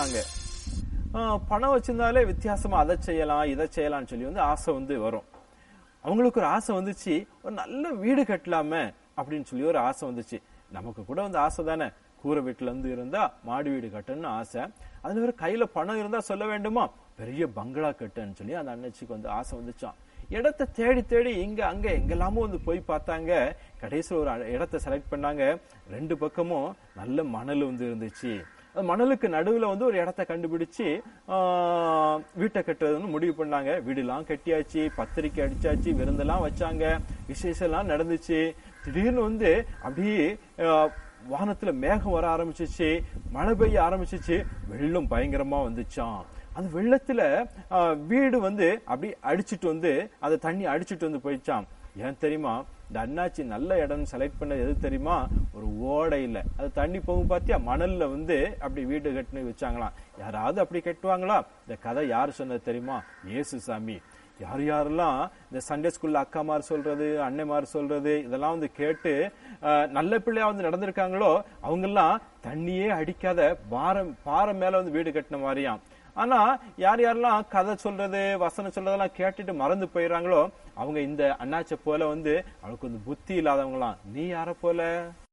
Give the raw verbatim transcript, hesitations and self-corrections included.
இருப்பாங்க. பணம் வச்சிருந்தாலே வித்தியாசமா அதை செய்யலாம் இதை செய்யலாம்னு சொல்லி வந்து ஆசை வந்து வரும். அவங்களுக்கு ஒரு ஆசை வந்துச்சு, ஒரு நல்ல வீடு கட்டலாமே அப்படின்னு சொல்லி ஒரு ஆசை வந்துச்சு. நமக்கு கூட வந்து ஆசை தானே, கூரை வீட்டுல இருந்து இருந்தா மாடி வீடு கட்டணும்னு ஆசை. அதுல வேற கையில பணம் இருந்தா சொல்ல வேண்டுமா, பெரிய பங்களா கட்டுன்னு சொல்லி அந்த அண்ணச்சிக்கு வந்து ஆசை வந்துச்சான். இடத்தை தேடி தேடி இங்க அங்க எங்கெல்லாமோ வந்து போய் பார்த்தாங்க. கடைசியில் ஒரு இடத்தை செலக்ட் பண்ணாங்க. ரெண்டு பக்கமும் நல்ல மணல் வந்து இருந்துச்சு. மணலுக்கு நடுவுல வந்து ஒரு இடத்த கண்டுபிடிச்சு ஆஹ் வீட்டை கட்டுறதுன்னு முடிவு பண்ணாங்க. வீடுலாம் கட்டியாச்சு, பத்திரிக்கை அடிச்சாச்சு, விருந்தெல்லாம் வச்சாங்க, விசேஷம் எல்லாம் நடந்துச்சு. திடீர்னு வந்து அப்படியே வானத்துல மேகம் வர ஆரம்பிச்சிச்சு, மழை பெய்ய ஆரம்பிச்சிச்சு, வெள்ளம் பயங்கரமா வந்துச்சான். அந்த வெள்ளத்துல வீடு வந்து அப்படி அடிச்சுட்டு வந்து அந்த தண்ணி அடிச்சுட்டு வந்து போயிடுச்சான். ஏன் தெரியுமா, இந்த அண்ணாச்சி நல்ல இடம் செலக்ட் பண்ணது எது தெரியுமா, ஒரு ஓடையில அது தண்ணி போகும் பாத்தியா, மணல்ல வந்து அப்படி வீடு கட்டுன்னு வச்சாங்களாம். யாராவது அப்படி கட்டுவாங்களா? இந்த கதை யாரு சொன்னது தெரியுமா, இயேசு சாமி. யார் யாரெல்லாம் இந்த சண்டே ஸ்கூல்ல அக்காமார் சொல்றது அன்னைமார் சொல்றது இதெல்லாம் வந்து கேட்டு நல்ல பிள்ளையா வந்து நடந்திருக்காங்களோ அவங்க எல்லாம் தண்ணியே அடிக்காத பாரம் பாறை மேல வந்து வீடு கட்டின மாதிரியாம். ஆனா யார் யாரெல்லாம் கதை சொல்றது வசனம் சொல்றதெல்லாம் கேட்டுட்டு மறந்து போயிடுறாங்களோ அவங்க இந்த அண்ணாச்சை போல வந்து அவளுக்கு வந்து புத்தி இல்லாதவங்களாம். நீ யார போல?